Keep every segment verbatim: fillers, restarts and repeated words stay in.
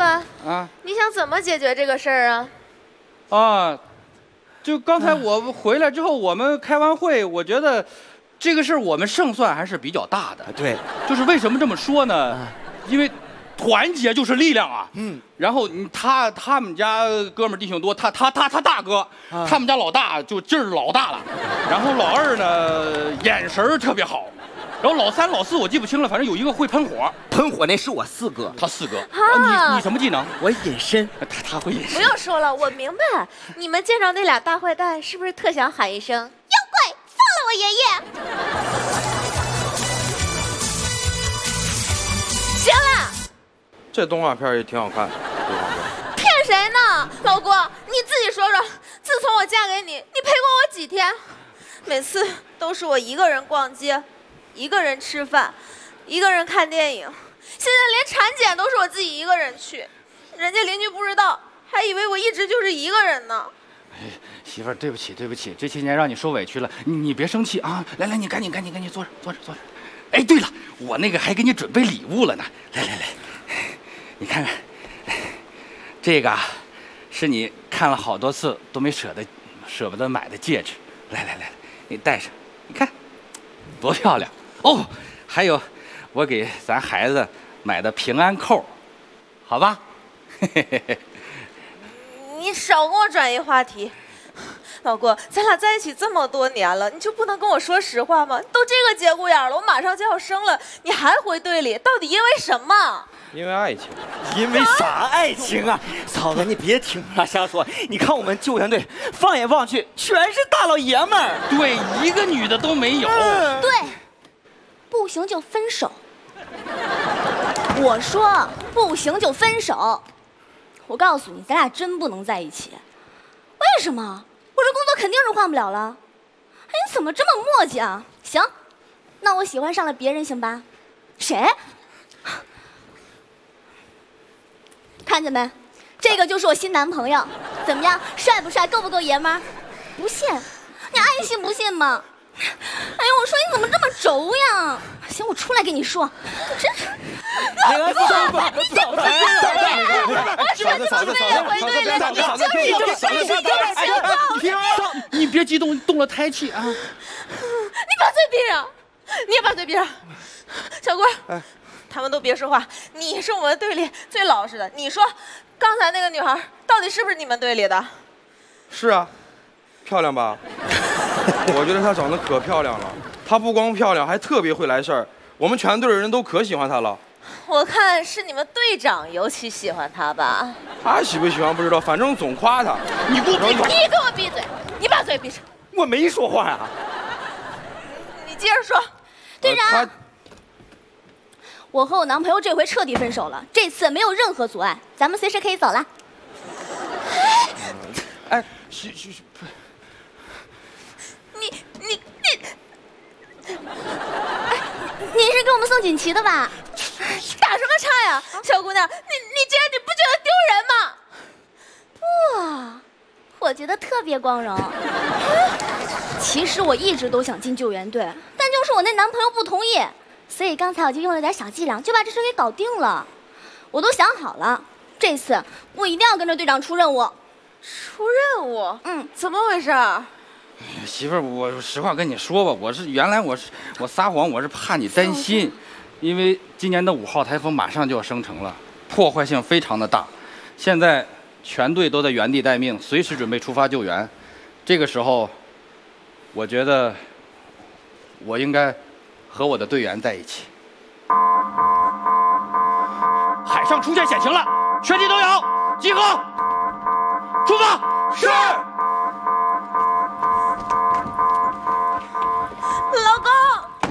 吧？ 啊， 你想怎么解决这个事儿啊？ 啊，就刚才我回来之后，我们开完会，我觉得这个事儿我们胜算还是比较大的。 对， 就是为什么这么说呢？因为团结就是力量啊。嗯。然后他他们家哥们儿弟兄多，他他他他大哥，啊、他们家老大就劲儿老大了，然后老二呢眼神儿特别好。然后老三、老四我记不清了，反正有一个会喷火。 喷火那是我四哥， 他四哥。啊，你你什么技能？ 我隐身。 他他会隐身。 不用说了，我明白。你们见着那俩大坏蛋，是不是特想喊一声“妖怪，放了我爷爷”？行了。 这动画片也挺好看。 骗谁呢，老郭？你自己说说，自从我嫁给你，你陪过我几天？每次都是我一个人逛街。一个人吃饭，一个人看电影，现在连产检都是我自己一个人去，人家邻居不知道，还以为我一直就是一个人呢。 哎，媳妇儿，对不起，对不起，这些年让你受委屈了，你你别生气啊！来来，你赶紧赶紧赶紧坐着坐着坐着。哎，对了，我那个还给你准备礼物了呢，来来来，你看看，这个是你看了好多次都没舍得舍不得买的戒指，来来来，你戴上，你看多漂亮。哦，还有，我给咱孩子买的平安扣，好吧？ 你少跟我转移话题，老郭，咱俩在一起这么多年了，你就不能跟我说实话吗？都这个节骨眼了，我马上就要生了，你还回队里，到底因为什么？ 因为爱情。 因为啥爱情啊？嫂子，你别听他瞎说。你看我们救援队，放眼望去全是大老爷们儿， 对，一个女的都没有。 嗯、 对。不行就分手，我说不行就分手。我告诉你，咱俩真不能在一起。为什么？我这工作肯定是换不了了。哎，你怎么这么磨叽啊？行，那我喜欢上了别人，行吧？谁？看见没？这个就是我新男朋友，怎么样？帅不帅？够不够爷们儿？不信，你爱信不信吗？哎呦，我说你怎么这么轴呀？行，我出来跟你说，真是。 那个嫂子，嫂子，嫂子， 嫂子，嫂子，回队了，你就是有事情就行了。 你别激动，动了胎气啊！ 你把嘴闭上，你也把嘴闭上。小郭，他们都别说话，你是我们队里最老实的。你说，刚才那个女孩到底是不是你们队里的？ 是啊，漂亮吧？我觉得她长得可漂亮了，她不光漂亮，还特别会来事儿。我们全队的人都可喜欢她了。 我看是你们队长尤其喜欢她吧？ 他喜不喜欢不知道，反正总夸她。 你给我闭嘴！ 你给我闭嘴！你把嘴闭上！ 我没说话呀。 你接着说。 队长， 呃、 我和我男朋友这回彻底分手了，这次没有任何阻碍，咱们随时可以走了。 哎，是是是。 你你你， 哎，您是给我们送锦旗的吧？ 打什么岔呀，小姑娘，你你这样你不觉得丢人吗？ 哇，我觉得特别光荣。其实我一直都想进救援队，但就是我那男朋友不同意，所以刚才我就用了点小伎俩，就把这事给搞定了。我都想好了，这次我一定要跟着队长出任务。 出任务？ 嗯， 怎么回事？ 媳妇儿，我实话跟你说吧，我是原来我是我撒谎，我是怕你担心，因为今年的五号台风马上就要生成了，破坏性非常的大，现在全队都在原地待命，随时准备出发救援。这个时候，我觉得我应该和我的队员在一起。海上出现险情了，全体都有集合，出发。 是。 老公，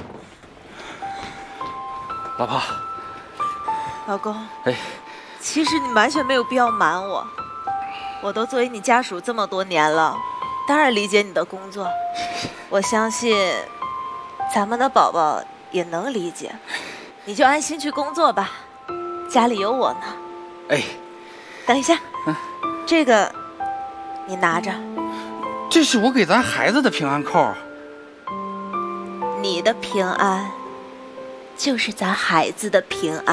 老婆， 老公， 哎， 其实你完全没有必要瞒我，我都作为你家属这么多年了，当然理解你的工作，我相信咱们的宝宝也能理解，你就安心去工作吧，家里有我呢。 哎， 等一下，嗯、这个你拿着， 这是我给咱孩子的平安扣。 你的平安，就是咱孩子的平安。